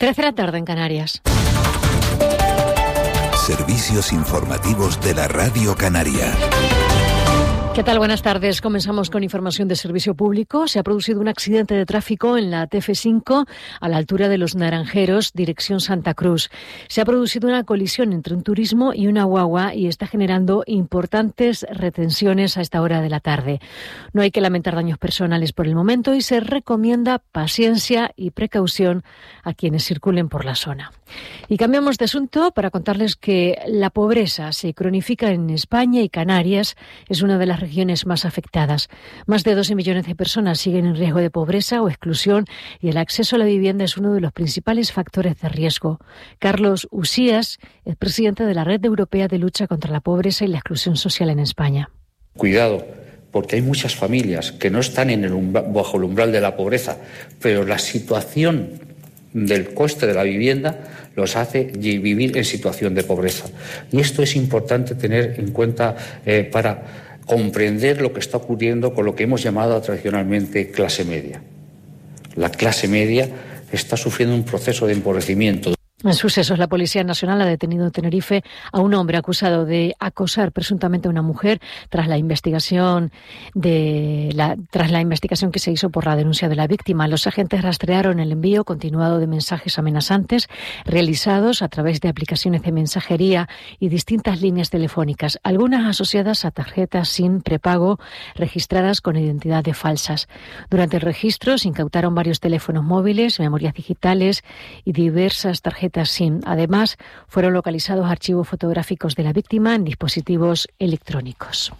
13 p.m. en Canarias. Servicios informativos de la Radio Canaria. ¿Qué tal? Buenas tardes. Comenzamos con información de servicio público. Se ha producido un accidente de tráfico en la TF5 a la altura de Los Naranjeros, dirección Santa Cruz. Se ha producido una colisión entre un turismo y una guagua y está generando importantes retenciones a esta hora de la tarde. No hay que lamentar daños personales por el momento y se recomienda paciencia y precaución a quienes circulen por la zona. Y cambiamos de asunto para contarles que la pobreza se cronifica en España y Canarias. Es una de las regiones más afectadas. Más de 12 millones de personas siguen en riesgo de pobreza o exclusión y el acceso a la vivienda es uno de los principales factores de riesgo. Carlos Usías es presidente de la Red Europea de Lucha contra la Pobreza y la Exclusión Social en España. Cuidado, porque hay muchas familias que no están bajo el umbral de la pobreza, pero la situación del coste de la vivienda los hace vivir en situación de pobreza. Y esto es importante tener en cuenta para comprender lo que está ocurriendo con lo que hemos llamado tradicionalmente clase media. La clase media está sufriendo un proceso de empobrecimiento. En sucesos, la Policía Nacional ha detenido en Tenerife a un hombre acusado de acosar presuntamente a una mujer tras la investigación que se hizo por la denuncia de la víctima. Los agentes rastrearon el envío continuado de mensajes amenazantes realizados a través de aplicaciones de mensajería y distintas líneas telefónicas, algunas asociadas a tarjetas SIM prepago registradas con identidades falsas. Durante el registro se incautaron varios teléfonos móviles, memorias digitales y diversas tarjetas SIM. Además, fueron localizados archivos fotográficos de la víctima en dispositivos electrónicos.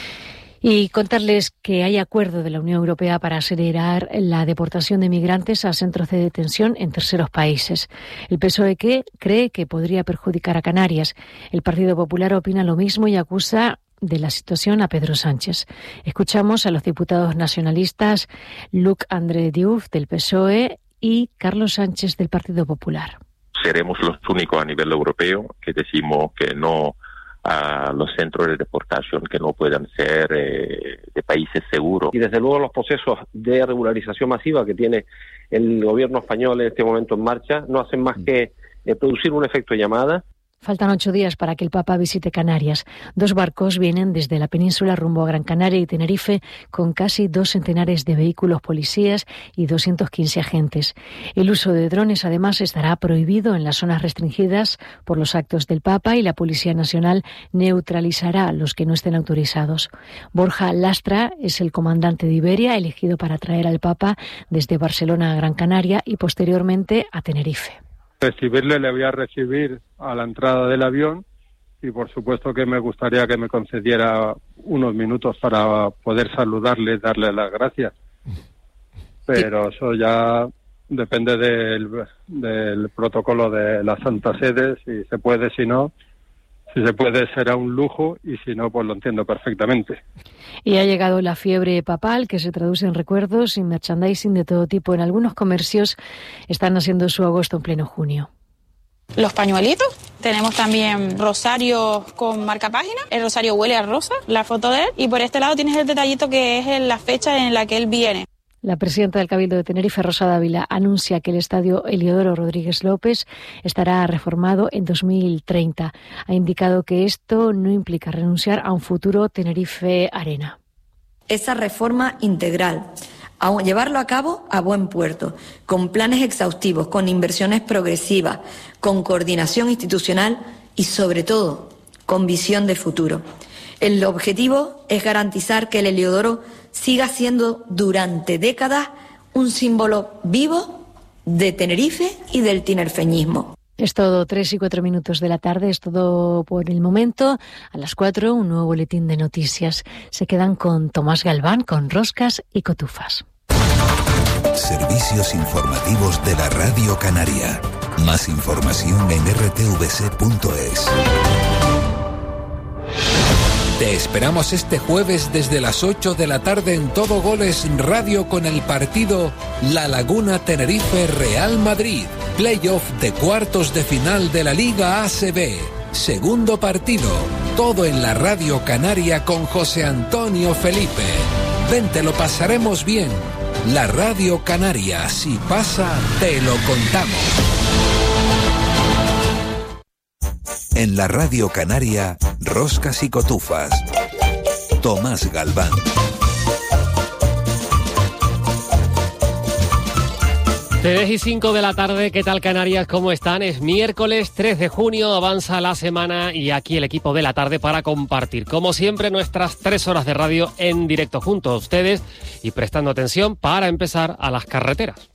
Y contarles que hay acuerdo de la Unión Europea para acelerar la deportación de migrantes a centros de detención en terceros países. El PSOE cree que podría perjudicar a Canarias. El Partido Popular opina lo mismo y acusa de la situación a Pedro Sánchez. Escuchamos a los diputados nacionalistas Luc André Diouf del PSOE y Carlos Sánchez del Partido Popular. Seremos los únicos a nivel europeo que decimos que no a los centros de deportación, que no puedan ser de países seguros. Y desde luego los procesos de regularización masiva que tiene el gobierno español en este momento en marcha no hacen más que producir un efecto llamada. Faltan 8 días para que el Papa visite Canarias. 2 barcos vienen desde la península rumbo a Gran Canaria y Tenerife con casi 2 centenares de vehículos policías y 215 agentes. El uso de drones, además, estará prohibido en las zonas restringidas por los actos del Papa y la Policía Nacional neutralizará a los que no estén autorizados. Borja Lastra es el comandante de Iberia, elegido para traer al Papa desde Barcelona a Gran Canaria y posteriormente a Tenerife. Recibirle, le voy a recibir a la entrada del avión y por supuesto que me gustaría que me concediera unos minutos para poder saludarle y darle las gracias. Pero eso ya depende del protocolo de la Santa Sede, si se puede, si no. Si se puede será un lujo y si no, pues lo entiendo perfectamente. Y ha llegado la fiebre papal, que se traduce en recuerdos y merchandising de todo tipo. En algunos comercios están haciendo su agosto en pleno junio. Los pañuelitos, tenemos también rosarios con marcapágina, el rosario huele a rosa, la foto de él, y por este lado tienes el detallito que es en la fecha en la que él viene. La presidenta del Cabildo de Tenerife, Rosa Dávila, anuncia que el estadio Heliodoro Rodríguez López estará reformado en 2030. Ha indicado que esto no implica renunciar a un futuro Tenerife Arena. Esa reforma integral, a llevarlo a cabo a buen puerto, con planes exhaustivos, con inversiones progresivas, con coordinación institucional y, sobre todo, con visión de futuro. El objetivo es garantizar que el Heliodoro siga siendo durante décadas un símbolo vivo de Tenerife y del tinerfeñismo. Es todo, 3:04 de la tarde, es todo por el momento. A las 4, un nuevo boletín de noticias. Se quedan con Tomás Galván, con Roscas y Cotufas. Servicios informativos de la Radio Canaria. Más información en rtvc.es. Te esperamos este jueves desde las 8 de la tarde en Todo Goles Radio con el partido La Laguna Tenerife Real Madrid. Playoff de cuartos de final de la Liga ACB. Segundo partido. Todo en la Radio Canaria con José Antonio Felipe. Ven, te lo pasaremos bien. La Radio Canaria, si pasa, te lo contamos. En la Radio Canaria, Roscas y Cotufas. Tomás Galván. 3:05 de la tarde, ¿qué tal Canarias? ¿Cómo están? Es miércoles 3 de junio, avanza la semana y aquí el equipo de la tarde para compartir, como siempre, nuestras 3 horas de radio en directo junto a ustedes y prestando atención para empezar a las carreteras.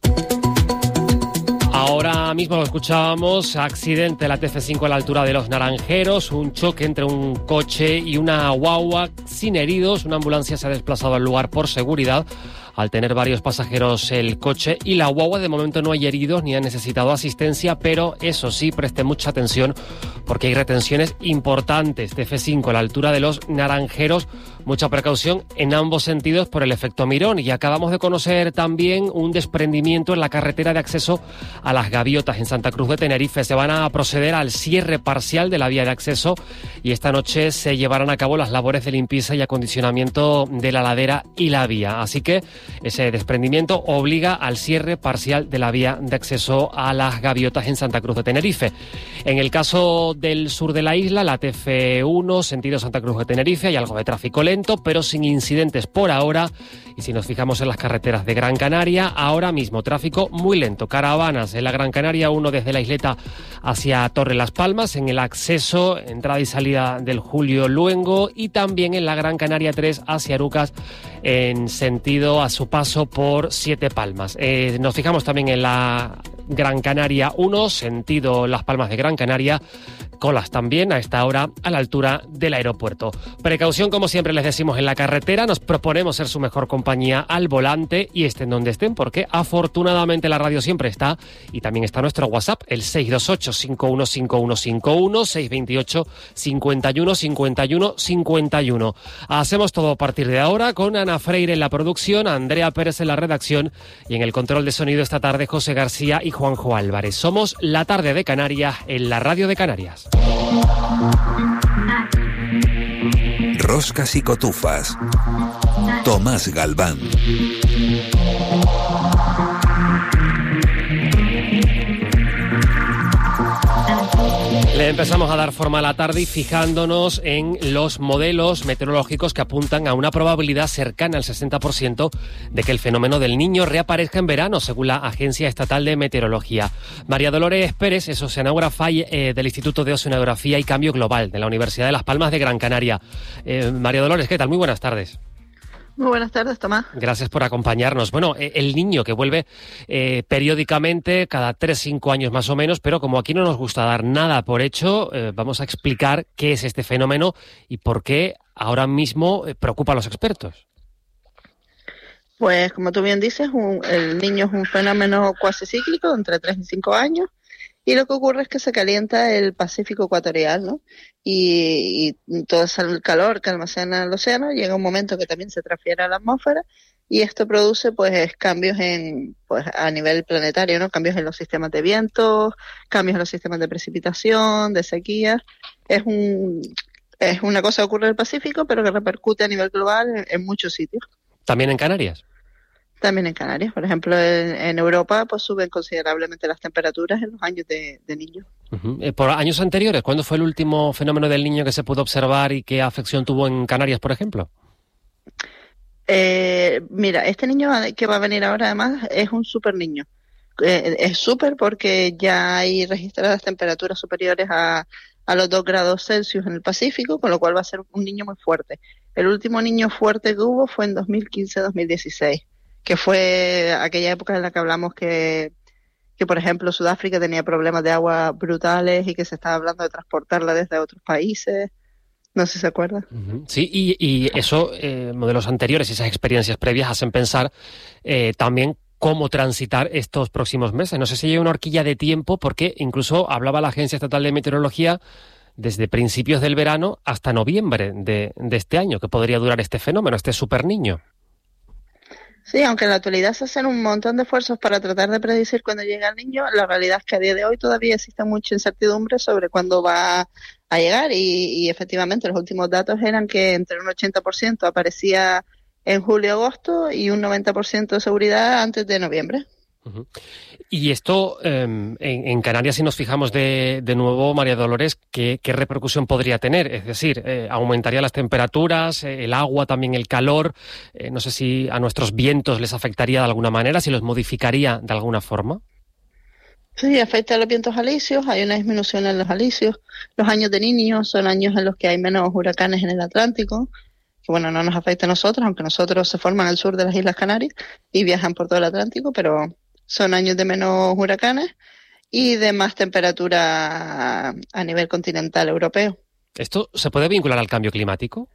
Ahora mismo lo escuchábamos, accidente en la TF5 a la altura de Los Naranjeros, un choque entre un coche y una guagua sin heridos, una ambulancia se ha desplazado al lugar por seguridad. Al tener varios pasajeros el coche y la guagua, de momento no hay heridos ni ha necesitado asistencia, pero eso sí, preste mucha atención porque hay retenciones importantes. TF5 a la altura de Los Naranjeros, mucha precaución en ambos sentidos por el efecto Mirón. Y acabamos de conocer también un desprendimiento en la carretera de acceso a Las Gaviotas en Santa Cruz de Tenerife. Se van a proceder al cierre parcial de la vía de acceso y esta noche se llevarán a cabo las labores de limpieza y acondicionamiento de la ladera y la vía. Así que ese desprendimiento obliga al cierre parcial de la vía de acceso a Las Gaviotas en Santa Cruz de Tenerife. En el caso del sur de la isla, la TF1, sentido Santa Cruz de Tenerife, hay algo de tráfico lento, pero sin incidentes por ahora. Y si nos fijamos en las carreteras de Gran Canaria, ahora mismo tráfico muy lento. Caravanas en la Gran Canaria 1 desde la isleta hacia Torre Las Palmas, en el acceso, entrada y salida del Julio Luengo, y también en la Gran Canaria 3 hacia Arucas en sentido a su paso por Siete Palmas. Nos fijamos también en la Gran Canaria 1, sentido Las Palmas de Gran Canaria, colas también a esta hora a la altura del aeropuerto. Precaución, como siempre les decimos en la carretera, nos proponemos ser su mejor compañía al volante y estén donde estén, porque afortunadamente la radio siempre está y también está nuestro WhatsApp, el 628-515151, 628-515151. Hacemos todo a partir de ahora con Ana Freire en la producción, Andrea Pérez en la redacción y en el control de sonido esta tarde José García y Juanjo Álvarez. Somos La Tarde de Canarias en la Radio de Canarias. Roscas y Cotufas. Tomás Galván. Le empezamos a dar forma a la tarde y fijándonos en los modelos meteorológicos que apuntan a una probabilidad cercana al 60% de que el fenómeno del Niño reaparezca en verano, según la Agencia Estatal de Meteorología. María Dolores Pérez es oceanógrafa del Instituto de Oceanografía y Cambio Global de la Universidad de Las Palmas de Gran Canaria. María Dolores, ¿qué tal? Muy buenas tardes. Muy buenas tardes, Tomás. Gracias por acompañarnos. Bueno, el Niño que vuelve periódicamente, cada 3-5 años más o menos, pero como aquí no nos gusta dar nada por hecho, vamos a explicar qué es este fenómeno y por qué ahora mismo preocupa a los expertos. Pues como tú bien dices, el Niño es un fenómeno cuasi cíclico, entre 3 y 5 años, y lo que ocurre es que se calienta el Pacífico ecuatorial, ¿no? Y todo ese calor que almacena el océano llega un momento que también se transfiere a la atmósfera y esto produce pues cambios a nivel planetario, ¿no? Cambios en los sistemas de vientos, cambios en los sistemas de precipitación, de sequía. Es una cosa que ocurre en el Pacífico, pero que repercute a nivel global en muchos sitios. ¿También en Canarias? También en Canarias. Por ejemplo, en Europa pues suben considerablemente las temperaturas en los años de Niño. Uh-huh. Por años anteriores, ¿cuándo fue el último fenómeno del Niño que se pudo observar y qué afección tuvo en Canarias, por ejemplo? Mira, este Niño que va a venir ahora además es un super niño. Es súper porque ya hay registradas temperaturas superiores a los 2 grados Celsius en el Pacífico, con lo cual va a ser un niño muy fuerte. El último niño fuerte que hubo fue en 2015-2016. Que fue aquella época en la que hablamos que por ejemplo, Sudáfrica tenía problemas de agua brutales y que se estaba hablando de transportarla desde otros países. No sé si se acuerda. Sí, y eso, modelos anteriores y esas experiencias previas hacen pensar también cómo transitar estos próximos meses. No sé si hay una horquilla de tiempo, porque incluso hablaba la Agencia Estatal de Meteorología desde principios del verano hasta noviembre de este año, que podría durar este fenómeno, este superniño. Sí, aunque en la actualidad se hacen un montón de esfuerzos para tratar de predecir cuándo llega el niño, la realidad es que a día de hoy todavía existe mucha incertidumbre sobre cuándo va a llegar y efectivamente los últimos datos eran que entre un 80% aparecía en julio-agosto y un 90% de seguridad antes de noviembre. Uh-huh. Y esto, en Canarias, si nos fijamos de nuevo, María Dolores, ¿qué repercusión podría tener? Es decir, ¿aumentaría las temperaturas, el agua, también el calor? No sé si a nuestros vientos les afectaría de alguna manera, si los modificaría de alguna forma. Sí, afecta a los vientos alisios, hay una disminución en los alisios. Los años de Niño son años en los que hay menos huracanes en el Atlántico, que bueno, no nos afecta a nosotros, aunque nosotros se forman al sur de las Islas Canarias y viajan por todo el Atlántico, pero son años de menos huracanes y de más temperatura a nivel continental europeo. ¿Esto se puede vincular al cambio climático?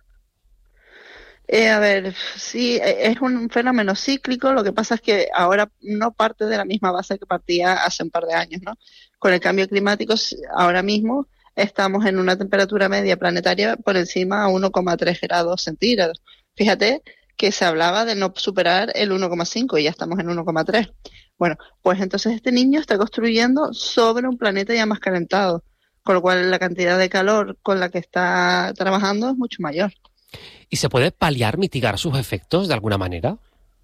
A ver, sí, es un fenómeno cíclico, lo que pasa es que ahora no parte de la misma base que partía hace un par de años, ¿no? Con el cambio climático, ahora mismo estamos en una temperatura media planetaria por encima a 1,3 grados centígrados. Fíjate que se hablaba de no superar el 1,5 y ya estamos en 1,3. Bueno, pues entonces este niño está construyendo sobre un planeta ya más calentado, con lo cual la cantidad de calor con la que está trabajando es mucho mayor. ¿Y se puede paliar, mitigar sus efectos de alguna manera?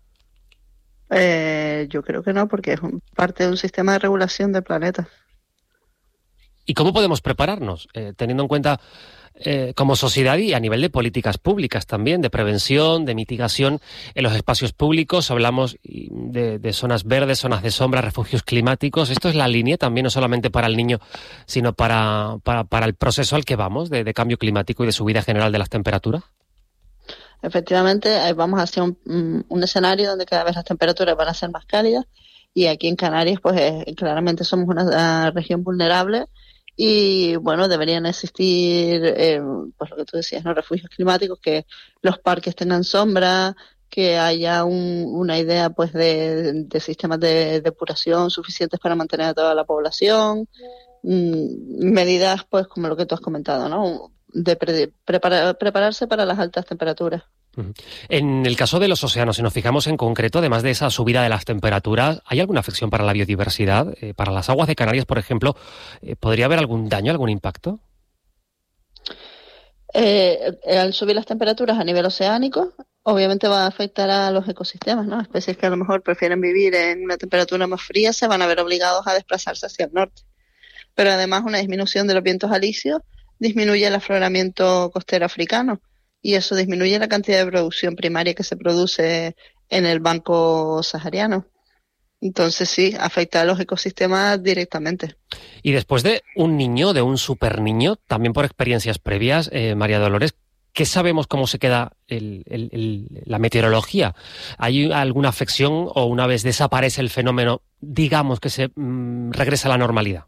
Yo creo que no, porque es parte de un sistema de regulación del planeta. ¿Y cómo podemos prepararnos, teniendo en cuenta como sociedad y a nivel de políticas públicas también, de prevención, de mitigación en los espacios públicos? Hablamos de zonas verdes, zonas de sombra, refugios climáticos. ¿Esto es la línea también, no solamente para el niño, sino para el proceso al que vamos, de cambio climático y de subida general de las temperaturas? Efectivamente, vamos hacia un escenario donde cada vez las temperaturas van a ser más cálidas y aquí en Canarias pues claramente somos una región vulnerable y bueno, deberían existir pues lo que tú decías, ¿no? Refugios climáticos, que los parques tengan sombra, que haya una idea pues de sistemas de depuración suficientes para mantener a toda la población, medidas pues como lo que tú has comentado, ¿no? De prepararse para las altas temperaturas. En el caso de los océanos, si nos fijamos en concreto, además de esa subida de las temperaturas, ¿hay alguna afección para la biodiversidad? Para las aguas de Canarias, por ejemplo, ¿podría haber algún daño, algún impacto? Al subir las temperaturas a nivel oceánico, obviamente va a afectar a los ecosistemas, ¿no? Especies que a lo mejor prefieren vivir en una temperatura más fría se van a ver obligados a desplazarse hacia el norte. Pero además una disminución de los vientos alisios disminuye el afloramiento costero africano y eso disminuye la cantidad de producción primaria que se produce en el banco sahariano. Entonces sí, afecta a los ecosistemas directamente. Y después de un niño, de un super niño, también por experiencias previas, María Dolores, ¿qué sabemos cómo se queda la meteorología? ¿Hay alguna afección o una vez desaparece el fenómeno, digamos que se regresa a la normalidad?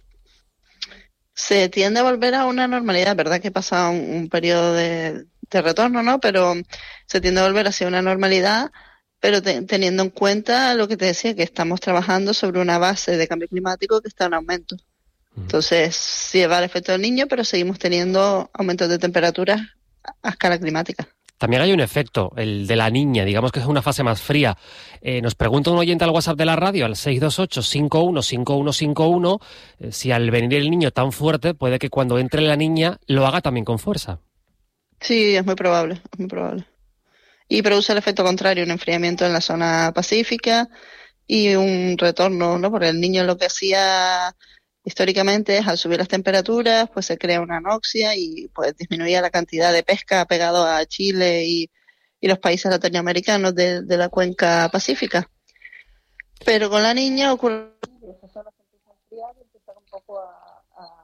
Se tiende a volver a una normalidad, ¿verdad? Que pasa un periodo de retorno, ¿no? Pero se tiende a volver hacia una normalidad, pero teniendo en cuenta lo que te decía, que estamos trabajando sobre una base de cambio climático que está en aumento. Entonces, sí va el efecto del niño, pero seguimos teniendo aumentos de temperaturas a escala climática. También hay un efecto, el de la niña, digamos que es una fase más fría. Nos pregunta un oyente al WhatsApp de la radio, al 628-515151, si al venir el niño tan fuerte, puede que cuando entre la niña lo haga también con fuerza. Sí, es muy probable, es muy probable. Y produce el efecto contrario, un enfriamiento en la zona pacífica y un retorno, ¿no? Porque el niño lo que hacía históricamente es, al subir las temperaturas, pues se crea una anoxia y pues disminuía la cantidad de pesca pegado a Chile y los países latinoamericanos de la cuenca pacífica. Pero con la niña ocurre que esas zonas empiezan a enfriar y empiezan un poco a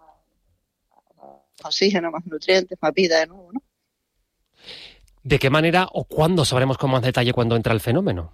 oxígeno, más nutrientes, más vida de nuevo, ¿no? ¿De qué manera o cuándo sabremos con más detalle cuándo entra el fenómeno?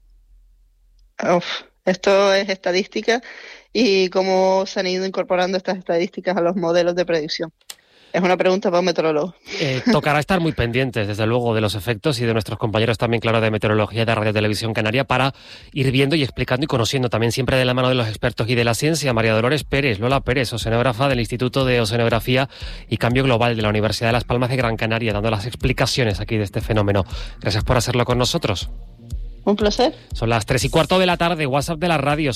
Esto es estadística y cómo se han ido incorporando estas estadísticas a los modelos de predicción. Es una pregunta para un meteorólogo. Tocará estar muy pendientes, desde luego, de los efectos y de nuestros compañeros también, claro, de meteorología de Radio Televisión Canaria, para ir viendo y explicando y conociendo también siempre de la mano de los expertos y de la ciencia. María Dolores Pérez, Lola Pérez, oceanógrafa del Instituto de Oceanografía y Cambio Global de la Universidad de Las Palmas de Gran Canaria, dando las explicaciones aquí de este fenómeno. Gracias por hacerlo con nosotros. Un placer. Son las 3:15 de la tarde, WhatsApp de la radio,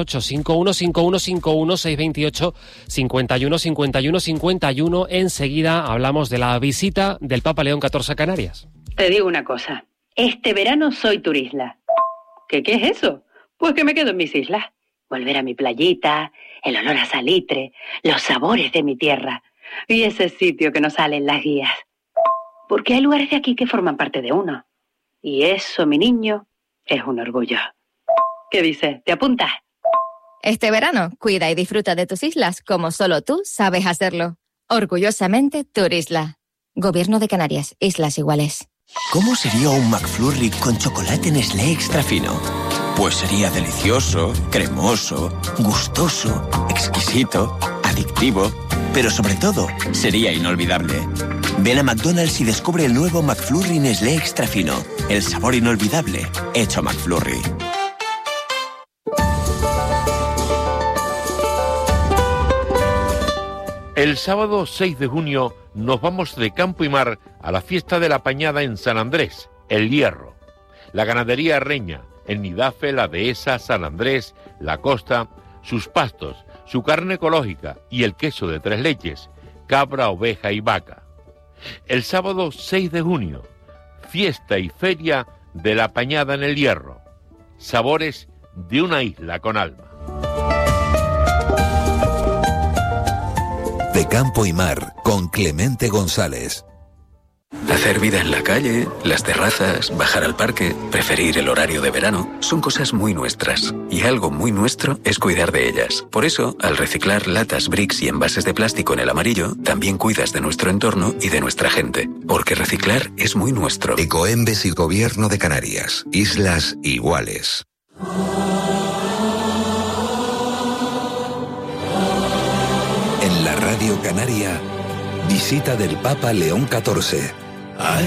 628-515151, 628-515151. Enseguida hablamos de la visita del Papa León XIV a Canarias. Te digo una cosa, este verano soy turisla. ¿Qué es eso? Pues que me quedo en mis islas. Volver a mi playita, el olor a salitre, los sabores de mi tierra y ese sitio que nos sale en las guías. Porque hay lugares de aquí que forman parte de uno. Y eso, mi niño, es un orgullo. ¿Qué dices? ¿Te apuntas? Este verano, cuida y disfruta de tus islas como solo tú sabes hacerlo. Orgullosamente, Turisla. Gobierno de Canarias, Islas Iguales. ¿Cómo sería un McFlurry con chocolate Nestlé extra fino? Pues sería delicioso, cremoso, gustoso, exquisito, adictivo, pero sobre todo, sería inolvidable. Ven a McDonald's y descubre el nuevo McFlurry Nestlé extra fino. El sabor inolvidable, hecho McFlurry. El sábado 6 de junio nos vamos de campo y mar a la fiesta de la Pañada en San Andrés, El Hierro. La ganadería reña, el Nidafe, la Dehesa, San Andrés, la Costa, sus pastos, su carne ecológica y el queso de 3 leches, cabra, oveja y vaca. El sábado 6 de junio, fiesta y feria de la Pañada en El Hierro. Sabores de una isla con alma. De campo y mar, con Clemente González. Hacer vida en la calle, las terrazas, bajar al parque, preferir el horario de verano, son cosas muy nuestras. Y algo muy nuestro es cuidar de ellas. Por eso, al reciclar latas, bricks y envases de plástico en el amarillo, también cuidas de nuestro entorno y de nuestra gente. Porque reciclar es muy nuestro. Ecoembes y Gobierno de Canarias. Islas Iguales. En la Radio Canaria, visita del Papa León XIV.